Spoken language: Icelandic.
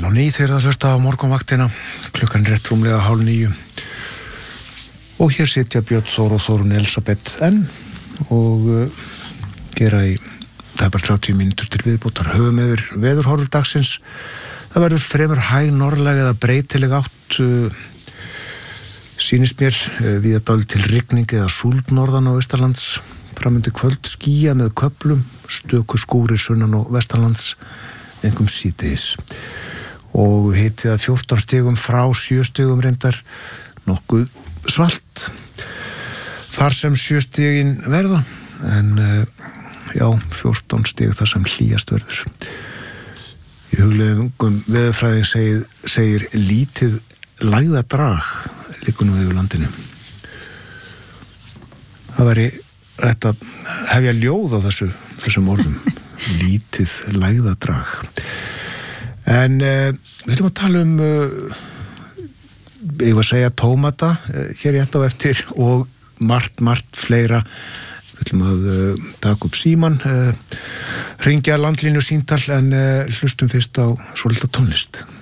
á ný þegar það hlusta á morgunvaktina, klukkan rétt rúmlega 8:30 og hér sitja Björn Þór og Þórunn Elisabeth enn og gera í tæpar 30 mínútur til viðbótar. Höfum yfir veðurhorfur dagsins. Það verður fremur hæg norðlæg eða breytileg átt, sýnist mér, víða dálítil rigning eða súld norðan og vestanlands. Framundi kvöld skýja með köflum, stöku skúrir sunnan og vestanlands, einkum síðdegis. Og hitið að 14 stigum frá 7 stigum reyndar, nokkuð svalt. Þar sem 7 stigin verða, en 14 stig þar sem hlýjast verður. Í hugleiðingum veðurfræðing segir lítið lægðadrag liggur nú yfir landinu. Það væri þetta hefja ljóð á þessum orðum, lítið lægðadrag. En við ætlum að tala ég var að segja tómata hér rétt á eftir og margt fleira. Við ætlum að taka upp síman, hringja landlínu síntal, en hlustum fyrst á svolítið tónlist.